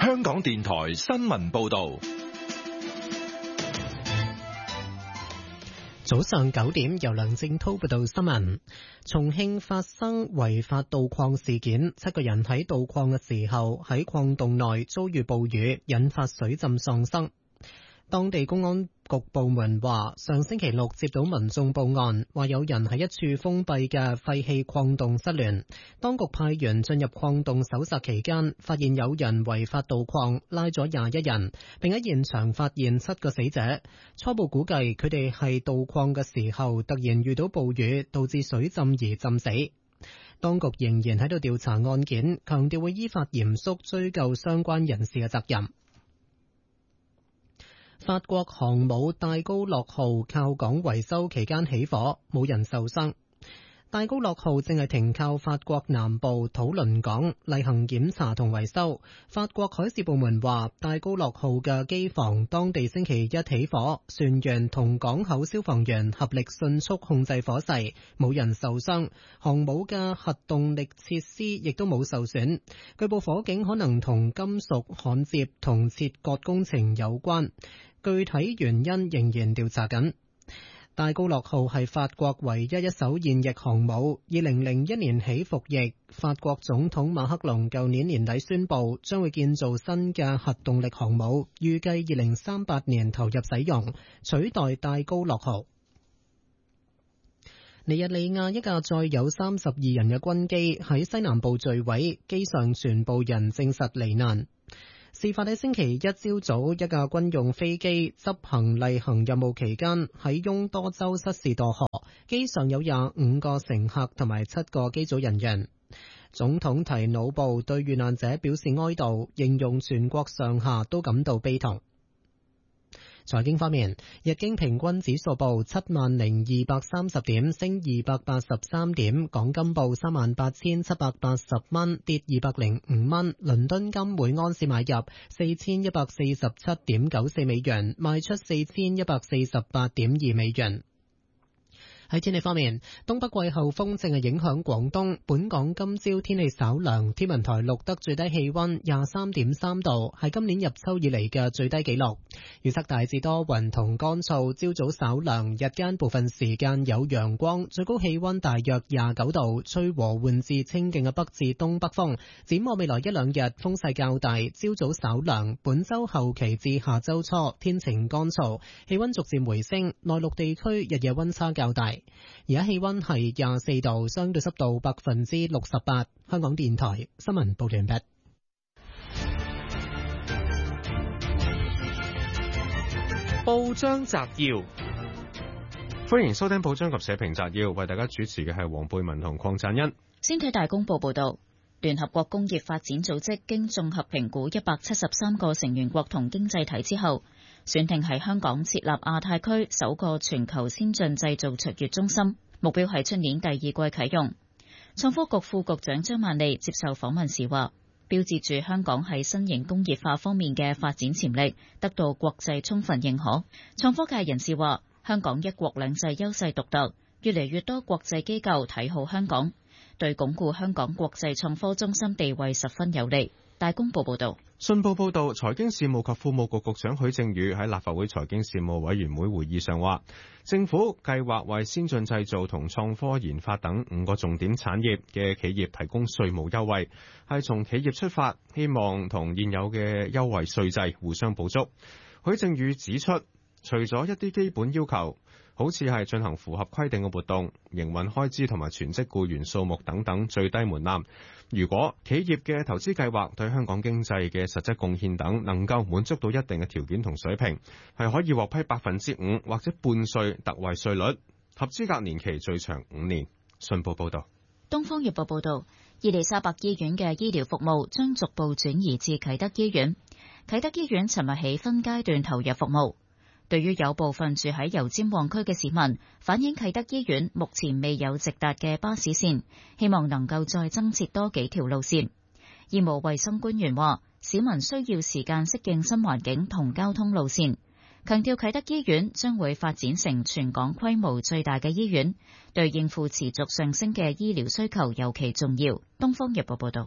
香港電台新聞報道。 早上9點，由梁正濤報道新聞。重慶發生違法盜礦事件，7個人喺盜礦嘅時候喺礦洞內遭遇暴雨，引發水浸喪生。當地公安局部門話，上星期六接到民眾報案，話有人喺一處封閉嘅廢棄礦洞失聯。當局派員進入礦洞搜查期間，發現有人違法盜礦，拉咗21人，並喺現場發現7個死者。初步估計佢哋係盜礦嘅時候突然遇到暴雨，導致水浸而浸死。當局仍然喺度調查案件，強調會依法嚴肅追究相關人士嘅責任。法國航母戴高樂號靠港維修期間起火，冇人受傷。戴高樂號正係停靠法國南部土倫港例行檢查同維修。法國海事部門話，戴高樂號嘅機房當地星期一起火，船員同港口消防員合力迅速控制火勢，冇人受傷。航母嘅核動力設施亦都冇受損。據報火警可能同金屬焊接同切割工程有關，具體原因仍然調查緊。戴高樂號係法國唯一一艘現役航母，2001年起服役。法國總統馬克龍舊年年底宣布將會建造新嘅核動力航母，預計2038年投入使用，取代戴高樂號。尼日利亞一架載有32人嘅軍機喺西南部墜毀，機上全部人證實罹難。事發喺星期一朝早，一架軍用飛機執行例行任務期間喺翁多州失事墮河，機上有25個乘客同埋7個機組人員。總統提努布對遇難者表示哀悼，形容全國上下都感到悲痛。財經方面，日經平均指數報70,230點，升283點；港金報38,780蚊，跌205蚊。倫敦金每安士買入4147.94美元，賣出4148.2美元。喺天氣方面，東北季候風正係影響廣東，本港今朝天氣稍涼，天文台錄得最低氣溫23.3度，係今年入秋以嚟嘅最低紀錄。預測大致多雲同乾燥，朝早稍涼，日間部分時間有陽光，最高氣溫大約29度，吹和緩至清勁嘅北至東北風。展望未來一兩日風勢較大，朝早稍涼，本周後期至下周初天晴乾燥，氣溫逐漸回升，內陸地區日夜溫差較大。而家氣溫係24度，相對濕度68%。香港電台新聞報完畢。 報章摘要，歡迎收聽報章及社評摘要，為大家主持嘅係黃貝文同鄺贊恩。 先睇大公報報道，聯合國工業發展組織經綜合評估173個成員國同經濟體之後，選定喺香港設立亞太區首個全球先進製造卓越中心，目標係出年第二季啟用。創科局副局長張曼莉接受訪問時話，標誌住香港喺新型工業化方面嘅發展潛力得到國際充分認可。創科界人士話，香港一國兩制優勢獨特，越嚟越多國際機構睇好香港，對鞏固香港國際創科中心地位十分有利。大公報報道。 信報報導，財經事務及庫務局局長許正宇喺立法會財經事務委員會會議上話，政府計劃為先進製造同創科研發等5個重點產業嘅企業提供稅務優惠，係從企業出發，希望同現有嘅優惠稅制互相補足。許正宇指出，除咗一啲基本要求，好似係進行符合規定嘅活動、營運開支同埋全職僱員數目等等最低門檻，如果企業嘅投資計劃對香港經濟嘅實質貢獻等能夠滿足到一定嘅條件同水平，係可以獲批5%或者半稅特惠稅率，合資格年期最長5年。信報報道。 東方日報報道，伊利沙伯醫院嘅醫療服務將逐步轉移至啟德醫院。啟德醫院尋日起分階段投入服務。對於有部分住喺油尖旺區嘅市民反映，啟德醫院目前未有直達嘅巴士線，希望能夠再增設多幾條路線。醫務衛生官員話，市民需要時間適應新環境同交通路線，強調啟德醫院將會發展成全港規模最大嘅醫院，對應付持續上升嘅醫療需求尤其重要。東方日報報道。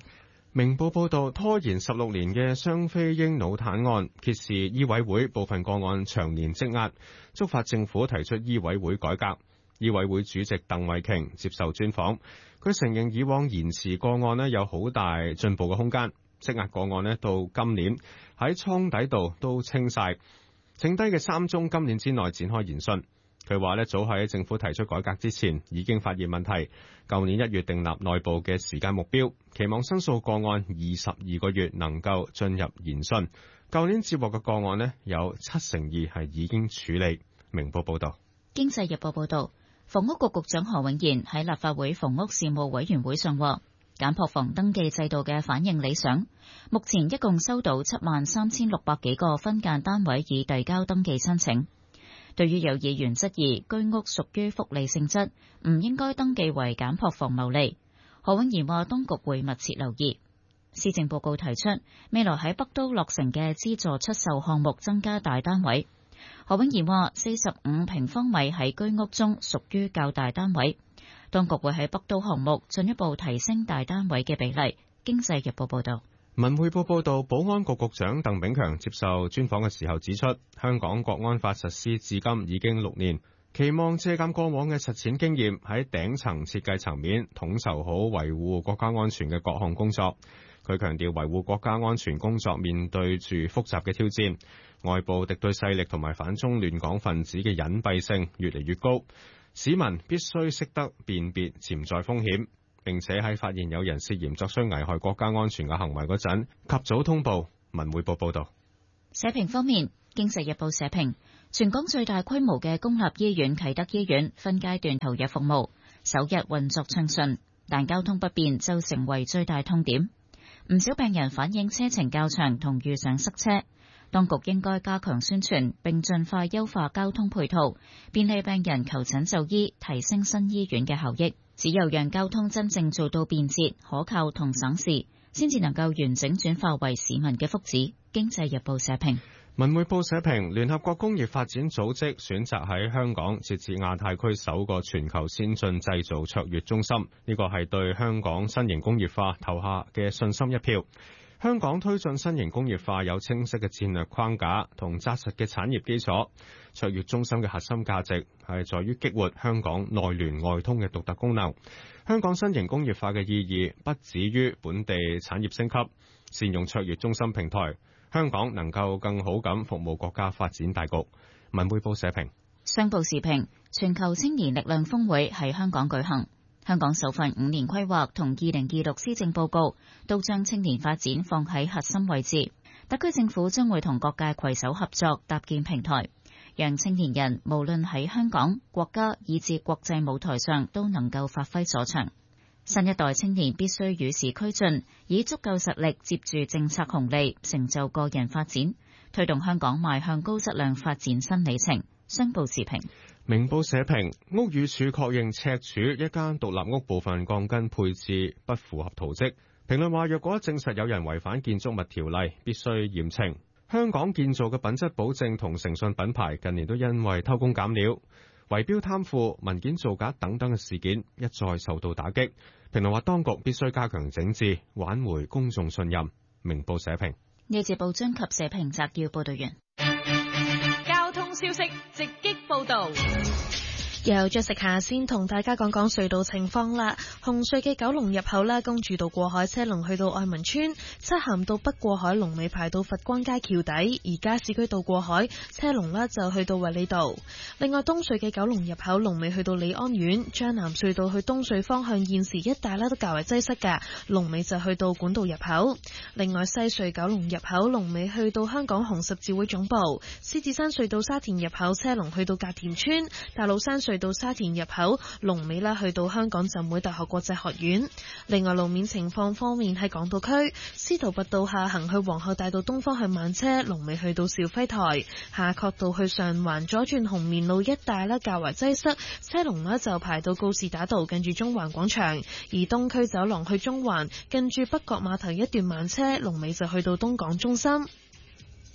明報報道，拖延16年嘅雙非嬰腦癱案揭示醫委會部分個案長年積壓，觸發政府提出醫委會改革。醫委會主席鄧惠瓊接受專訪，佢承認以往延遲個案有好大進步嘅空間，積壓個案到今年喺倉底度都清晒，剩低嘅3宗今年之內展開研訊。佢話早喺政府提出改革之前已經發現問題，舊年1月訂立內部嘅時間目標，期望申訴個案22個月能夠進入研訊。舊年接獲嘅個案有2%係已經處理。明報報道。 經濟日報報道，房屋局局長何永賢喺立法會房屋事務委員會上話，簡樸房登記制度嘅反應理想，目前一共收到73600幾個分間單位已遞交登記申請。對於有議員質疑居屋屬於福利性質，唔應該登記為簡樸房牟利，何永賢話當局會密切留意。施政報告提出未來喺北都落成嘅資助出售項目增加大單位。何永賢話45平方米喺居屋中屬於較大單位，當局會喺北都項目進一步提升大單位嘅比例。經濟日報報道。 文匯報報道，保安局局長鄧炳強接受專訪嘅時候指出，香港國安法實施至今已經6年，期望借鑒過往嘅實踐經驗，喺頂層設計層面統籌好維護國家安全嘅各項工作。佢強調，維護國家安全工作面對住複雜嘅挑戰，外部敵對勢力同埋反中亂港分子嘅隱蔽性越嚟越高，市民必須識得辨別潛在風險，並且喺發現有人涉嫌作出危害國家安全嘅行為嗰陣，及早通報。文匯報報道。 社評方面，經濟日報社評，全港最大規模嘅公立醫院啟德醫院分階段投入服務，首日運作暢順，但交通不便就成為最大痛點。唔少病人反映車程較長同遇上塞車，當局應該加強宣傳，並盡快優化交通配套，便利病人求診就醫，提升新醫院嘅效益。只有讓交通真正做到便捷、可靠同省事，先至能夠完整轉化為市民嘅福祉。經濟日報社評。 文匯報社評，聯合國工業發展組織選擇喺香港設置亞太區首個全球先進製造卓越中心，呢個係對香港新型工業化投下嘅信心一票。香港推進新型工業化有清晰嘅戰略框架同紮實嘅產業基礎。卓越中心嘅核心價值係在於激活香港內聯外通嘅獨特功能。香港新型工業化嘅意義不止於本地產業升級，善用卓越中心平台，香港能夠更好咁服務國家發展大局。文匯報社評。 商報時評，全球青年力量峰會喺香港舉行。香港首份5年規劃同2026施政報告都將青年發展放喺核心位置。特區政府將會同各界攜手合作，搭建平台，讓青年人無論喺香港、國家以至國際舞台上都能夠發揮所長。新一代青年必須與時俱進，以足夠實力接住政策紅利，成就個人發展，推動香港邁向高質量發展新里程。商報時評。 明報社評，屋宇署確認赤柱一間獨立屋部分鋼筋配置不符合圖則。評論話，若果證實有人違反建築物條例，必須嚴懲。香港建造嘅品質保證同誠信品牌近年都因為偷工減料、圍標貪腐、文件造假等等嘅事件一再受到打擊。評論話，當局必須加強整治，挽回公眾信任。明報社評。 呢節報章及社評摘要報道完。 交通消息直擊報道。 由着食下先同大家講講隧道情況啦。紅隧嘅九龍入口啦，公主道過海車龍去到愛民村，漆咸道北過海龍尾排到佛光街橋底，而加士居道過海車龍啦就去到衛理道。另外東隧嘅九龍入口龍尾去到利安苑，將南隧道去東隧方向現時一帶啦都較為擠塞㗎，龍尾就去到管道入口。另外西隧九龍入口龍尾去到香港紅十字會總部，獅子山隧道沙田入口車龍去到隔田村，大老山隧道沙田入口龍尾啦去到香港浸會大學國際學院。另外路面情況方面，喺港島區司徒拔道下行去皇后大道東方向慢車龍尾去到肇輝台，夏慤道去上環左轉紅棉路一帶啦較為擠塞，車龍啦就排到告士打道近住中環廣場，而東區走廊去中環近住北角碼頭一段慢車龍尾就去到東港中心。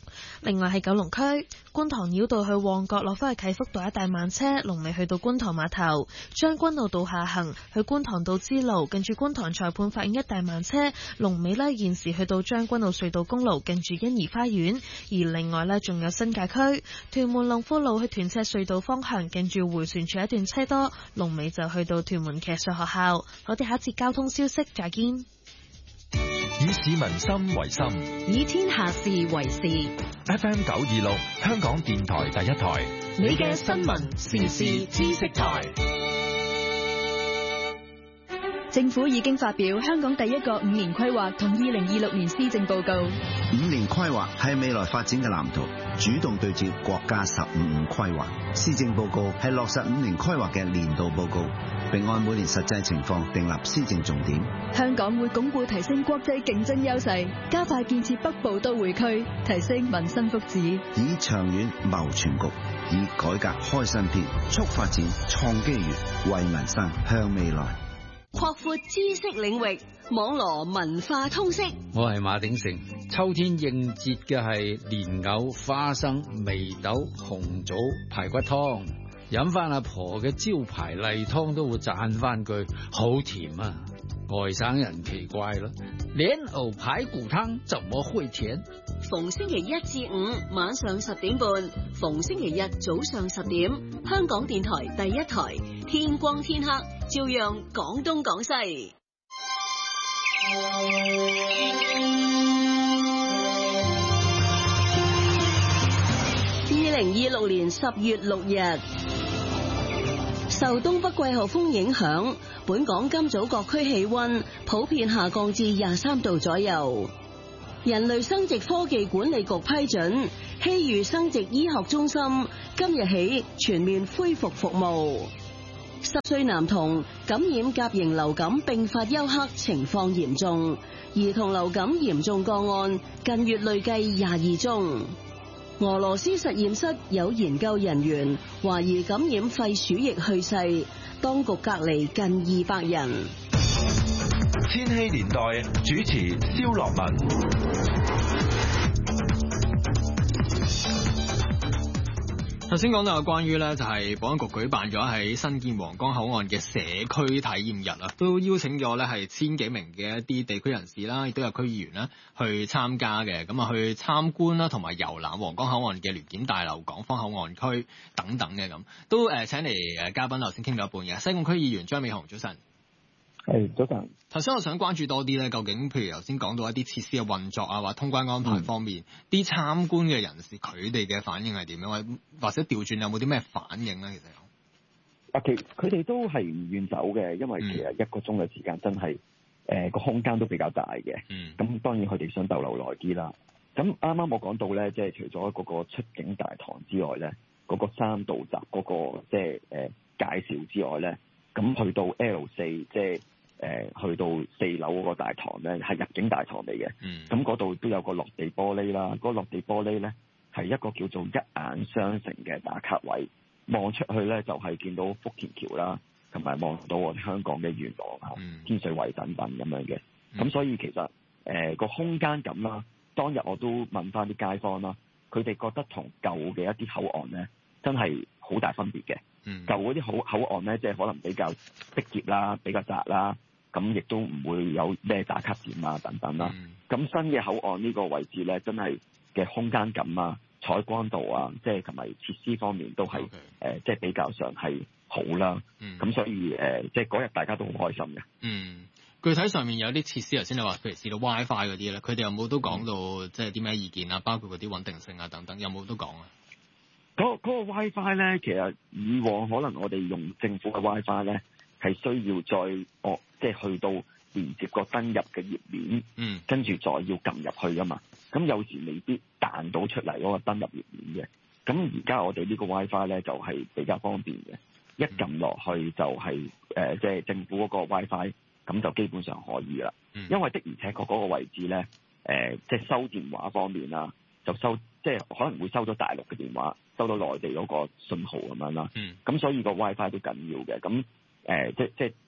另外喺九龍區，觀塘繞道去旺角落返去啟福道一帶慢車，龍尾去到觀塘碼頭；將軍澳道下行去觀塘道支路，近住觀塘裁判法院一帶慢車，龍尾呢現時去到將軍澳隧道公路，近住欣怡花園。而另外呢，仲有新界區屯門龍富路去屯赤隧道方向，近住迴旋處一段車多，龍尾就去到屯門騎術學校。我哋下一節交通消息再見。 以市民心為心， 以天下事為事。 FM 926，香港電台第一台， 你嘅新聞時事知識台。 政府已經發表香港第一個5年規劃同2026年施政報告。 5年規劃係未來發展嘅藍圖，主動對接國家15五規劃。施政報告係落實5年規劃嘅年度報告，並按每年實際情況訂立施政重點。 香港會鞏固提升國際競爭優勢，加快建設北部都會區，提升民生福祉。 以長遠謀全局，以改革開新篇，促發展創機遇，為民生向未來。 擴闊知識領域，網羅文化通識。 我係馬鼎盛。秋天應節嘅係蓮藕、花生、眉豆、紅棗、排骨湯。飲翻阿婆嘅招牌例湯都會讚翻句好甜啊！外省人奇怪咯，蓮藕排骨湯怎麼會甜？ 逢星期1至5晚上10點半，逢星期日早上10點，香港電台第一台，天光天黑，照樣講東講西。2026年10月6日，受東北季候風影響，本港今早各區氣溫普遍下降至23度左右。人類生殖科技管理局批准希裕生殖醫學中心今日起全面恢復服務。10歲男童感染甲型流感併發休克，情況嚴重。兒童流感嚴重個案近月累計22宗。俄羅斯實驗室有研究人員懷疑感染肺鼠疫去世，當局隔離近200人。 千禧年代主持蕭樂文。 頭先講到有關於咧，就係保安局舉辦咗喺新建皇崗口岸嘅社區體驗日啊，都邀請咗咧係1000幾名嘅一啲地區人士啦，亦都有區議員啦去參加嘅，咁啊去參觀啦，同埋遊覽皇崗口岸嘅聯檢大樓、港方口岸區等等嘅咁，都請嚟嘉賓頭先傾到一半嘅西貢區議員張美雄，早晨。 係早晨。 頭先我想關注多啲咧，究竟譬如頭先講到一啲設施嘅運作啊，或通關安排方面，啲參觀嘅人士佢哋嘅反應係點樣，或者調轉有冇啲咩反應咧？其實佢哋都係唔願走嘅，因為其實1個鐘嘅時間真係個空間都比較大嘅。咁當然佢哋想逗留耐啲啦。咁啱啱我講到咧，即係除咗嗰個出境大堂之外咧，嗰個3道閘嗰個即係介紹之外咧，咁去到 L4 即係去到4樓嗰個大堂咧，係入境大堂嚟嘅。咁嗰度都有個落地玻璃啦，嗰個落地玻璃咧係一個叫做一眼雙城嘅打卡位，望出去咧就係見到福田橋啦，同埋望到我哋香港嘅元朗天水圍等等咁樣嘅。咁所以其實個空間感啦，當日我都問翻啲街坊啦，佢哋覺得同舊嘅一啲口岸咧真係好大分別嘅。舊嗰啲口岸咧，即係可能比較逼狹啦，比較窄啦，咁亦都唔會有咩打卡點啊等等啦。咁新嘅口岸呢個位置咧，真係嘅空間感啊、採光度啊，即係同埋設施方面都係即係比較上係好啦。咁所以即係嗰日大家都好開心嘅。 具體上面有啲設施，頭先你話譬如試到 WiFi 嗰啲咧，佢哋有冇都講到即係啲咩意見啊？包括嗰啲穩定性啊等等，有冇都講啊？ 嗰個 WiFi 咧，其實以往可能我哋用政府嘅 WiFi 咧，係需要再即係去到連接個登入嘅頁面，跟住再要撳入去噶嘛。咁有時未必彈到出嚟嗰個登入頁面嘅。咁而家我哋呢個 WiFi 咧就係比較方便嘅，一撳落去就係即係政府嗰個 WiFi，咁就基本上可以啦。因為的而且確嗰個位置咧，即係收電話方面啦，就即係可能會收到大陸嘅電話，收到內地嗰個信號咁樣啦。咁所以個 WiFi 都緊要嘅。咁即係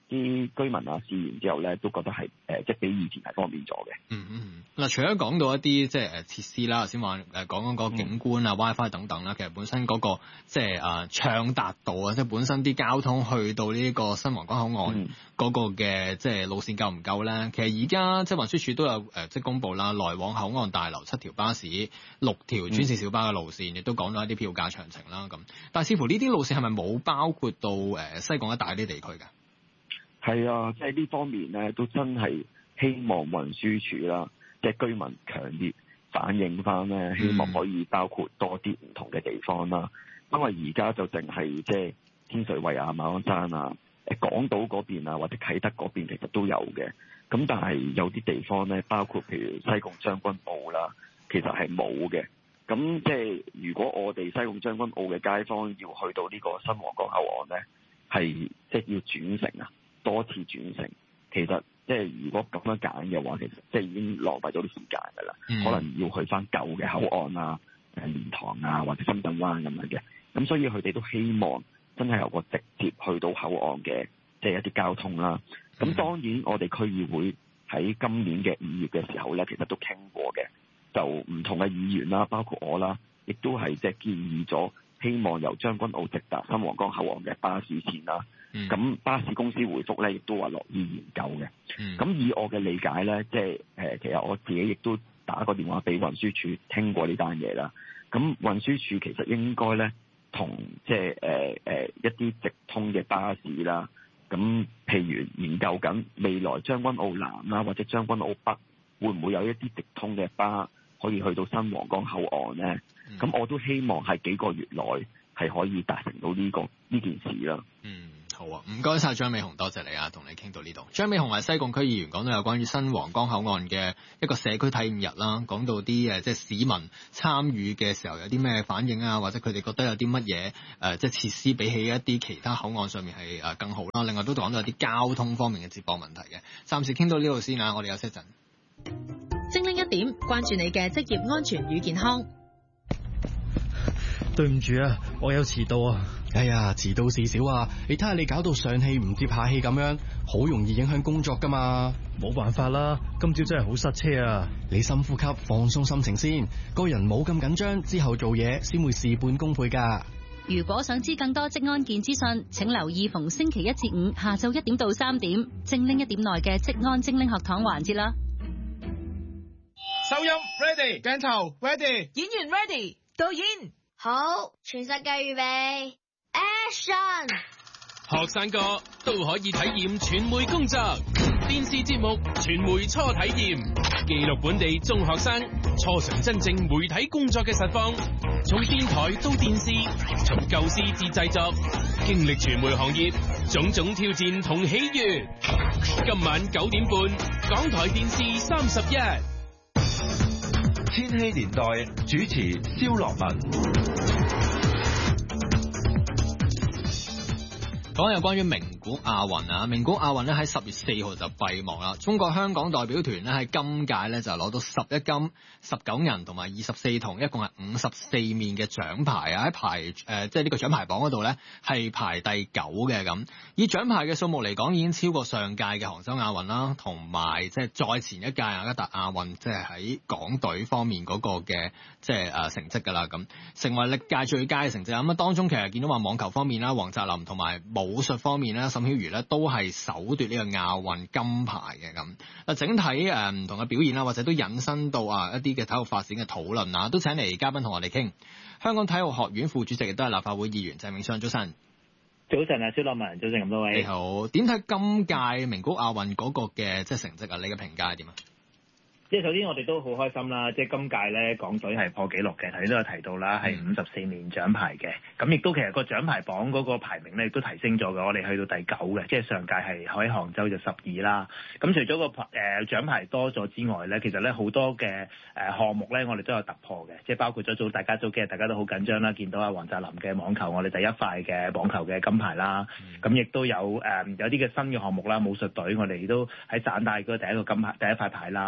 啲居民啊試完之後咧，都覺得係即係比以前係方便咗嘅。 嗱，除咗講到一啲即係設施啦，頭先話講緊個景觀啊、WiFi 等等啦，其實本身嗰個即係暢達度啊，即係本身啲交通去到呢個新皇崗口岸嗰個嘅即係路線夠唔夠咧？其實而家即係運輸署都有即係公佈啦，來往口岸大樓7條巴士、6條專線小巴嘅路線，亦都講咗一啲票價詳情啦。咁，但係似乎呢啲路線係咪冇包括到西貢一帶啲地區㗎？ 係啊，即係呢方面咧，都真係希望運輸署啦，即係居民強烈反映翻咧，希望可以包括多啲唔同嘅地方啦。因為而家就淨係即係天水圍啊、馬鞍山啊、港島嗰邊啊，或者啟德嗰邊其實都有嘅。咁但係有啲地方咧，包括譬如西貢將軍澳啦，其實係冇嘅。咁即係如果我哋西貢將軍澳嘅街坊要去到呢個新皇崗口岸咧，係即係要轉乘啊，多次轉乘。其實即係如果咁樣揀嘅話，其實即係已經浪費咗啲時間㗎啦。可能要去翻舊嘅口岸啊、蓮塘啊或者深圳灣咁樣嘅。咁所以佢哋都希望真係有個直接去到口岸嘅即係一啲交通啦。咁當然我哋區議會喺今年嘅5月嘅時候咧，其實都傾過嘅。就唔同嘅議員啦，包括我啦，亦都係即係建議咗，希望由將軍澳直達新皇崗口岸嘅巴士線啦。咁巴士公司回覆咧，亦都話樂意研究嘅。咁以我嘅理解咧，即係其實我自己亦都打個電話俾運輸署傾過呢單嘢啦。咁運輸署其實應該咧同即係一啲直通嘅巴士啦，咁譬如研究緊未來將軍澳南啦或者將軍澳北會唔會有一啲直通嘅巴可以去到新皇崗口岸咧？咁我都希望係幾個月內係可以達成到呢件事啦。 好啊，唔該晒張美雄，多謝你啊，同你傾到呢度。張美雄係西貢區議員，講到有關於新皇崗口岸嘅一個社區體驗日啦，講到啲即係市民參與嘅時候有啲咩反應啊，或者佢哋覺得有啲乜嘢即係設施比起一啲其他口岸上面係更好啦。另外都講到有啲交通方面嘅接駁問題嘅。暫時傾到呢度先啊，我哋休息一陣。 精靈一點，關注你嘅職業安全與健康。 對唔住啊，我有遲到啊。 哎呀，遲到事少啊，你睇下你搞到上氣唔接下氣咁樣，好容易影響工作噶嘛。 冇辦法啦，今朝真係好塞車啊。 你深呼吸，放鬆心情先，個人冇咁緊張，之後做嘢先會事半功倍噶。 如果想知更多職安健資訊，請留意逢星期1至5下晝1點到3點，精靈一點內嘅職安精靈學堂環節啦。 收音 ready， 鏡頭 ready， 演員 ready， 導演好，全世界預備 Action！ 學生哥都可以體驗傳媒工作，電視節目傳媒初體驗，記錄本地中學生初嘗真正媒體工作嘅實況，從電台到電視，從構思至製作，經歷傳媒行業種種挑戰同喜悅。今晚9點半，港台電視31。 千禧年代主持蕭樂文。 講有關於名古亞運啊，名古亞運咧喺10月4號就閉幕啦。中國香港代表團咧喺今屆咧就攞到11金、19銀同埋24銅，一共係54面嘅獎牌啊！喺即係呢個獎牌榜嗰度咧係排第9嘅咁。以獎牌嘅數目嚟講，已經超過上屆嘅杭州亞運啦，同埋即係再前一屆雅加達亞運，即係喺港隊方面嗰個嘅即係成績㗎啦咁，成為歷屆最佳嘅成績。咁啊當中其實見到話網球方面啦，黃澤林同埋武術方面咧，沈曉瑜咧都係首奪呢個亞運金牌嘅咁。嗱，整體唔同嘅表現啦，或者都引申到一啲嘅體育發展嘅討論啊，都請嚟嘉賓同我哋傾。香港體育學院副主席亦都係立法會議員鄭泳舜，早晨。 早晨啊，蕭樂文，早晨咁多位。 你好，點睇今屆名古亞運嗰個嘅即係成績啊？你嘅評價係點啊？ 即係首先我哋都好開心啦，即係今屆咧港隊係破紀錄嘅，頭先都有提到啦，係54面獎牌嘅，咁亦都其實個獎牌榜嗰個排名咧亦都提升咗嘅，我哋去到第9嘅，即係上屆係喺杭州就12啦。咁除咗個獎牌多咗之外咧，其實咧好多嘅項目咧我哋都有突破嘅，即係包括咗大家早幾日大家都好緊張啦，見到黃澤林嘅網球我哋第一塊嘅網球嘅金牌啦，咁亦都有有啲嘅新嘅項目啦，武術隊我哋都喺省大嗰第一塊牌啦，空手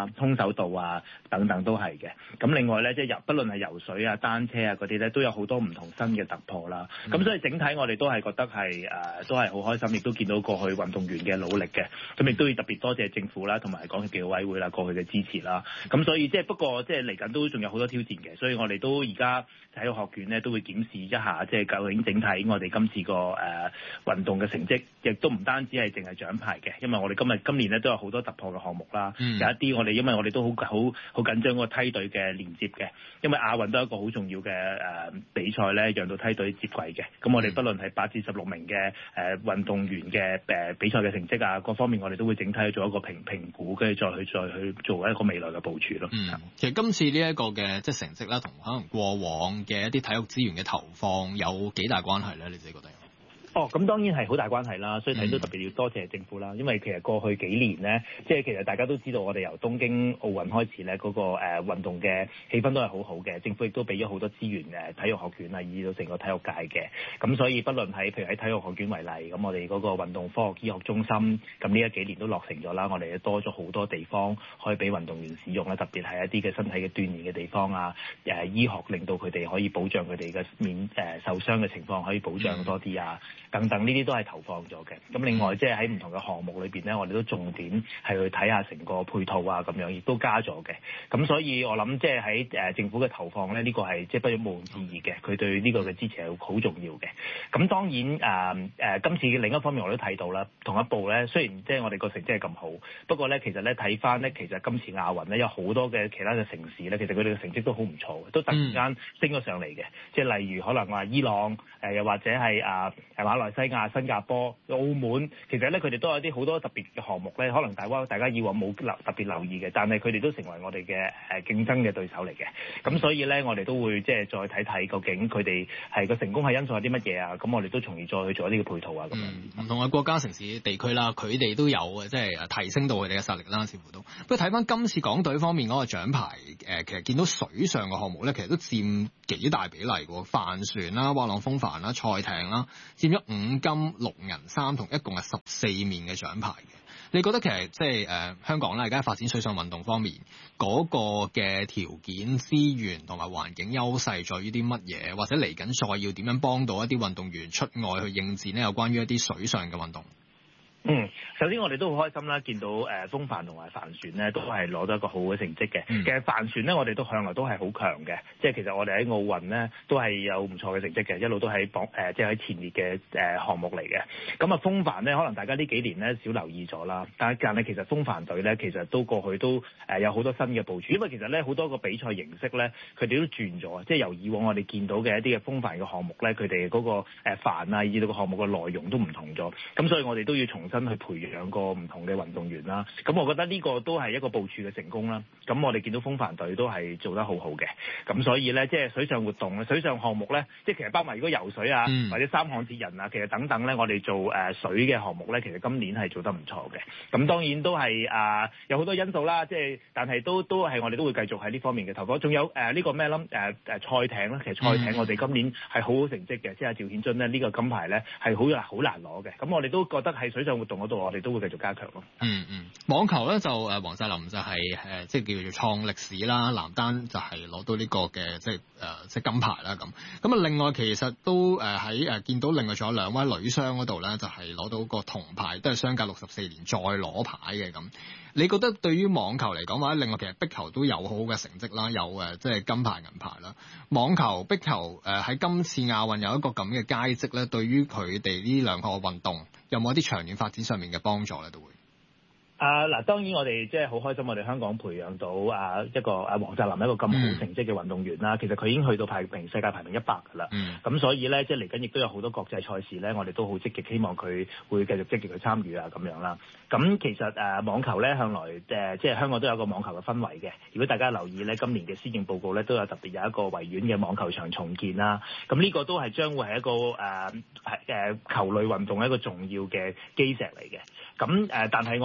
手道啊等等都係嘅。咁另外咧，即係不論係游水啊、單車啊嗰啲咧，都有好多唔同新嘅突破啦。咁所以整體我哋都係覺得係都係好開心，亦都見到過去運動員嘅努力嘅。咁亦都要特別多謝政府啦，同埋港協暨奧委會啦過去嘅支持啦。咁所以不過嚟緊都仲有好多挑戰嘅，所以我哋都而家體育學院咧都會檢視一下，究竟整體我哋今次個運動嘅成績，亦都唔單止係淨係獎牌嘅，因為我哋今年咧都有好多突破嘅項目啦。有一啲因為我哋都好緊張嗰個梯隊嘅連接嘅，因為亞運都係一個好重要嘅比賽咧，讓到梯隊接軌嘅。咁我哋不論係8至16名嘅運動員嘅比賽嘅成績啊，各方面我哋都會整體去做一個評估，跟住再去做一個未來嘅部署咯。 其實今次呢一個嘅成績啦，同可能過往嘅一啲體育資源嘅投放有幾大關係咧？你自己覺得？ 咁當然係好大關係啦，所以睇到特別要多謝政府啦，因為其實過去幾年呢，其實大家都知道我哋由東京奧運開始呢，嗰個運動嘅氣氛都係好好嘅，政府亦都俾咗好多資源體育學院啊，以至到成個體育界嘅。咁所以不論喺譬如喺體育學院為例，咁我哋嗰個運動科學醫學中心，咁呢幾年都落成咗啦，我哋多咗好多地方可以俾運動員使用啦，特別係一啲嘅身體嘅鍛鍊嘅地方啊，醫學令到佢哋可以保障佢哋嘅受傷嘅情況可以保障多啲啊。等等呢啲都係投放咗嘅。咁另外喺唔同嘅項目裏邊咧，我哋都重點係去睇下成個配套啊，咁樣亦都加咗嘅。咁所以我諗喺政府嘅投放咧，呢個係不容置疑嘅，佢對呢個嘅支持係好重要嘅。咁當然今次另一方面我都睇到啦，同一步咧，雖然我哋個成績係咁好，不過咧其實咧睇翻咧，其實今次亞運咧有好多嘅其他嘅城市咧，其實佢哋嘅成績都好唔錯嘅，都突然間升咗上嚟嘅。例如可能話伊朗又或者係馬來西亞、新加坡、澳門，其實咧佢哋都有啲好多特別嘅項目咧，可能大家以往冇特別留意嘅，但係佢哋都成為我哋嘅競爭嘅對手嚟嘅。咁所以咧，我哋都會再睇睇究竟佢哋係個成功係因素係啲乜嘢啊？咁我哋都從而再去做一啲嘅配套啊咁樣。 唔同嘅國家、城市、地區啦，佢哋都有提升到佢哋嘅實力啦，似乎都。不過睇翻今次港隊方面嗰個獎牌，其實見到水上嘅項目咧，其實都佔幾大比例喎。帆船啦、滑浪風帆啦、賽艇啦，佔咗5金6銀3銅，一共係14面嘅獎牌嘅。你覺得其實香港咧而家發展水上運動方面嗰個嘅條件、資源同埋環境優勢在於啲乜嘢？或者嚟緊再要點樣幫到一啲運動員出外去應戰呢？有關於一啲水上嘅運動。 首先我哋都好開心啦，見到風帆同埋帆船咧都係攞到一個好嘅成績嘅。其實帆船咧我哋都向來都係好強嘅，其實我哋喺奧運咧都係有唔錯嘅成績嘅，一路都喺喺前列嘅項目嚟嘅。咁啊風帆咧可能大家呢幾年咧少留意咗啦，但係其實風帆隊咧其實都過去都有好多新嘅部署，因為其實咧好多個比賽形式咧佢哋都轉咗，由以往我哋見到嘅一啲嘅風帆嘅項目咧，佢哋嗰個帆啊以至到個項目嘅內容都唔同咗，咁所以我哋都要重新去培養個唔同嘅運動員啦，咁我覺得呢個都係一個部署嘅成功啦。咁我哋見到風帆隊都係做得好好嘅，咁所以咧水上活動、水上項目咧，其實包埋如果游水啊，或者三項鐵人啊，其實等等咧，我哋做水嘅項目咧，其實今年係做得唔錯嘅。咁當然都係有好多因素啦，但係都係我哋都會繼續喺呢方面嘅投放。仲有呢個咩啦？賽艇啦，其實賽艇我哋今年係好好成績嘅，阿趙顯津咧呢個金牌咧係好難攞嘅。咁我哋都覺得係水上活動嗰度，我哋都會繼續加強咯。 網球咧就黃世林就係即係叫做創歷史啦，男單就係攞到呢個嘅即係金牌啦咁。咁啊另外其實都喺見到另外仲有兩位女雙嗰度咧，就係攞到個銅牌，都係相隔64年再攞牌嘅咁。你覺得對於網球嚟講，或者另外其實壁球都有好好嘅成績啦，有即係金牌銀牌啦。網球、壁球喺今次亞運有一個咁嘅佳績咧，對於佢哋呢兩個運動有冇一啲長遠發展上面嘅幫助咧？都會。 嗱，當然我哋好開心，我哋香港培養到一個黃澤林一個咁好成績嘅運動員啦。其實佢已經去到世界排名100㗎啦。咁所以咧，嚟緊亦都有好多國際賽事咧，我哋都好積極，希望佢會繼續積極去參與啊咁樣啦。咁其實網球咧向來香港都有個網球嘅氛圍嘅。如果大家留意咧，今年嘅施政報告咧都有特別有一個維園嘅網球場重建啦。咁呢個都係將會係一個球類運動一個重要嘅基石嚟嘅。咁但係我哋都唔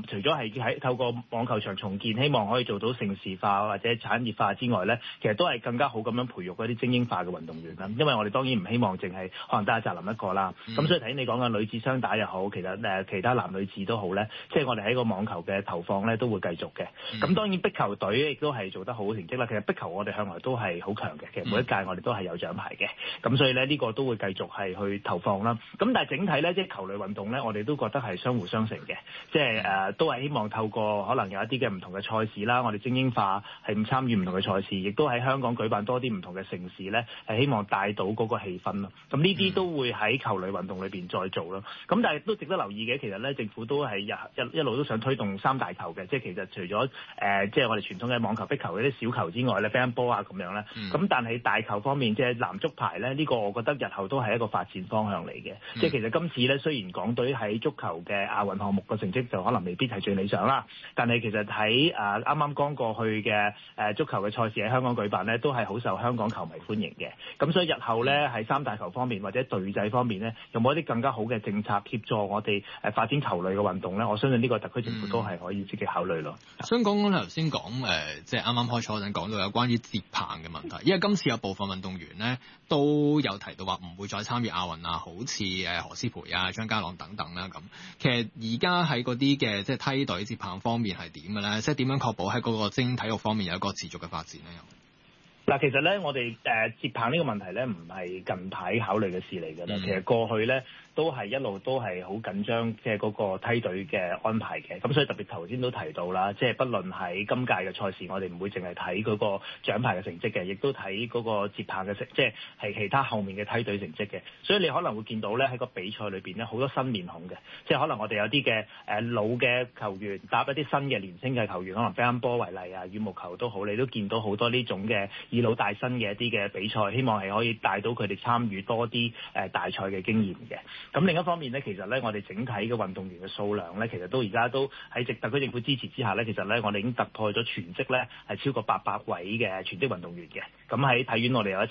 除咗係透過網球場重建，希望可以做到盛事化或者產業化之外咧，其實都係更加好咁樣培育嗰啲精英化嘅運動員啦。因為我哋當然唔希望淨係可能得阿澤林一個啦。咁所以頭先你講嘅女子雙打又好，其實其他男女子都好咧，即係我哋喺個網球嘅投放咧都會繼續嘅。咁當然壁球隊亦都係做得好成績啦。其實壁球我哋向來都係好強嘅，其實每一屆我哋都係有獎牌嘅。咁所以咧呢個都會繼續係去投放啦。咁但係整體咧，即係球類運動咧，我哋都覺得係相互相成嘅，即係都係希望透過可能有一啲嘅唔同嘅賽事啦，我哋精英化係唔參與唔同嘅賽事，亦都喺香港舉辦多啲唔同嘅盛事咧，係希望帶到嗰個氣氛咯。咁呢啲都會喺球類運動裏邊再做咯。咁但係都值得留意嘅，其實咧政府都係一路都想推動三大球嘅，即係其實除咗即係我哋傳統嘅網球、壁球嗰啲小球之外咧，乒乓波啊咁樣咧。咁但係大球方面，即係男足排咧，呢個我覺得日後都係一個發展方向嚟嘅。即係其實今次咧，雖然港隊喺足球嘅亞運項目個成績就可能未必係最理想啦，但係其實喺啱啱剛過去嘅足球嘅賽事喺香港舉辦咧，都係好受香港球迷歡迎嘅。咁所以日後咧喺三大球方面或者隊制方面咧，有冇一啲更加好嘅政策協助我哋發展球類嘅運動咧？我相信呢個特區政府都係可以積極考慮咯。 想講頭先講即係啱啱開初嗰陣講到有關於接棒嘅問題，因為今次有部分運動員咧都有提到話唔會再參與亞運啊，好似何詩蓓啊、張家朗等等啦咁。其實而家喺嗰啲嘅即係梯隊接棒方面係點嘅咧？即係點樣確保喺嗰個精英體育方面有一個持續嘅發展咧？ 嗱，其實咧，我哋接棒呢個問題咧，唔係近排考慮嘅事嚟㗎啦。其實過去咧都係一路都係好緊張，即係嗰個梯隊嘅安排嘅。咁所以特別頭先都提到啦，即係不論喺今屆嘅賽事，我哋唔會淨係睇嗰個獎牌嘅成績嘅，亦都睇嗰個接棒嘅成績，即係其他後面嘅梯隊成績嘅。所以你可能會見到咧喺個比賽裏邊咧好多新面孔嘅，即係可能我哋有啲嘅老嘅球員搭一啲新嘅年輕嘅球員，可能乒乓波為例啊，羽毛球都好，你都見到好多呢種嘅以老帶新嘅一啲嘅比賽，希望係可以帶到佢哋參與多啲大賽嘅經驗嘅。咁另一方面咧，其實咧我哋整體嘅運動員嘅數量咧，其實都而家都喺特區政府支持之下咧，其實咧我哋已經突破咗全職咧係超過800位嘅全職運動員嘅。咁喺體院我哋有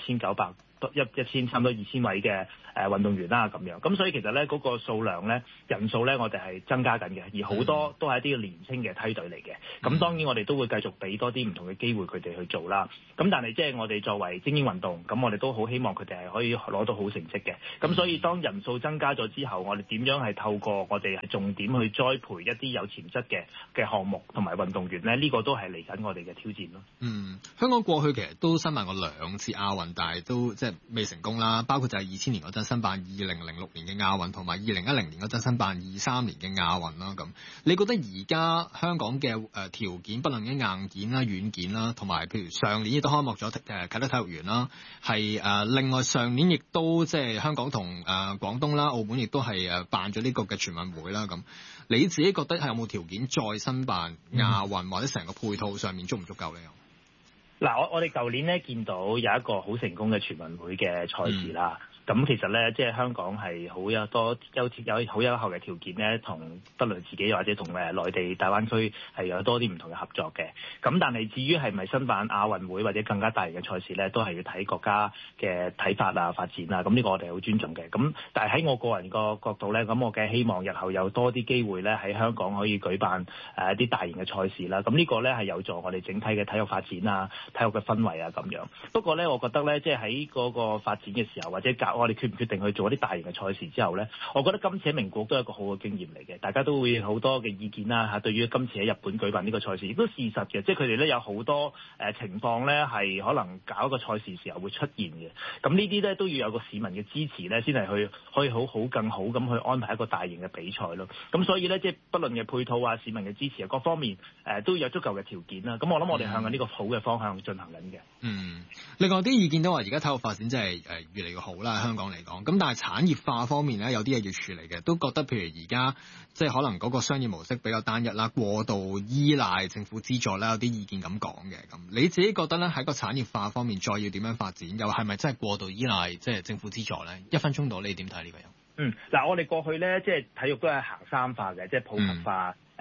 1900差唔多2000位嘅運動員啦咁樣。咁所以其實咧嗰個數量咧人數咧我哋係增加緊嘅，而好多都係一啲年輕嘅梯隊嚟嘅。咁當然我哋都會繼續俾多啲唔同嘅機會佢哋去做啦。咁但係即係我哋作為精英運動，咁我哋都好希望佢哋係可以攞到好成績嘅。咁所以當人數增加咗之後，我哋點樣係透過我哋係重點去栽培一啲有潛質嘅項目同埋運動員咧？呢個都係嚟緊我哋嘅挑戰咯。 香港過去其實都申辦過2次亞運，但係都即係未成功啦。包括就係2000年嗰陣申辦2006年嘅亞運，同埋2010年嗰陣申辦23年嘅亞運啦。咁你覺得而家香港嘅條件，不論喺硬件啦、軟件啦，同埋譬如上年亦都開幕咗啟德體育園啦，係另外上年亦都即係香港同廣東啦、澳門亦都係辦咗呢個嘅全運會啦。咁你自己覺得係有冇條件再申辦亞運，或者成個配套上面足唔足夠咧？ 嗱，我哋舊年咧見到有一個好成功嘅全運會嘅賽事啦。咁其實咧，即係香港係好有好有效嘅條件咧，同不論自己或者同內地大灣區係有多啲唔同嘅合作嘅。咁但係至於係咪申辦亞運會或者更加大型嘅賽事咧，都係要睇國家嘅睇法啊、發展啊。咁呢個我哋好尊重嘅。咁但係喺我個人個角度咧，咁我嘅希望日後有多啲機會咧喺香港可以舉辦一啲大型嘅賽事啦。咁呢個咧係有助我哋整體嘅體育發展啊、體育嘅氛圍啊咁樣。不過咧，我覺得咧，即係喺嗰個發展嘅時候或者我哋決唔決定去做一啲大型嘅賽事之後咧，我覺得今次喺名古屋都係一個好嘅經驗嚟嘅，大家都會好多嘅意見啦嚇。對於今次喺日本舉辦呢個賽事，亦都事實嘅，即係佢哋咧有好多情況咧係可能搞一個賽事時候會出現嘅。咁呢啲咧都要有個市民嘅支持咧，先係可以更好咁去安排一個大型嘅比賽咯。咁所以咧，即係不論嘅配套啊、市民嘅支持啊，各方面都有足夠嘅條件啦。咁我諗我哋向緊呢個好嘅方向進行緊嘅。 另外啲意見都話而家體育發展真係越嚟越好啦，香港嚟講。咁但係產業化方面咧，有啲嘢要處理嘅，都覺得譬如而家即係可能嗰個商業模式比較單一啦，過度依賴政府資助啦，有啲意見咁講嘅。咁你自己覺得咧喺個產業化方面再要點樣發展，又係咪真係過度依賴即係政府資助咧？1分鐘到你點睇呢個人？ 嗱，我哋過去咧即係體育都係行3化嘅，即係普及化。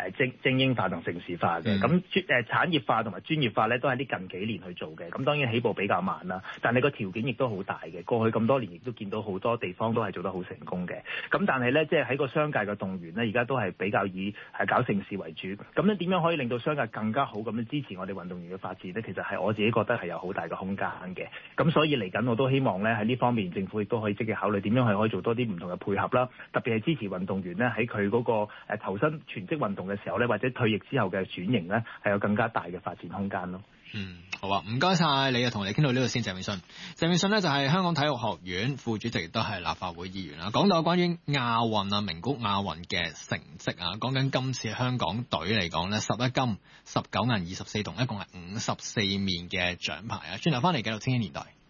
精英化同城市化嘅。咁產業化同埋專業化咧都係呢近幾年去做嘅。咁當然起步比較慢啦，但係個條件亦都好大嘅。過去咁多年亦都見到好多地方都係做得好成功嘅。咁但係咧，即係喺個商界嘅動員咧，而家都係比較以搞盛事為主。咁咧點樣可以令到商界更加好咁樣支持我哋運動員嘅發展咧？其實係我自己覺得係有好大嘅空間嘅。咁所以嚟緊我都希望咧喺呢方面政府亦都可以積極考慮點樣係可以做多啲唔同嘅配合啦。特別係支持運動員咧喺佢嗰個投身全職運動嘅時候咧，或者退役之後嘅轉型咧，係有更加大嘅發展空間咯。 好啊，唔該晒你啊，同你傾到呢度先。鄭泳舜呢就係香港體育學院副主席，亦都係立法會議員啦。講到關於亞運啊，名谷亞運嘅成績啊，講緊今次香港隊嚟講呢，11金、19銀、24銅，一共係54面嘅獎牌啊。轉頭翻嚟繼續千禧年代。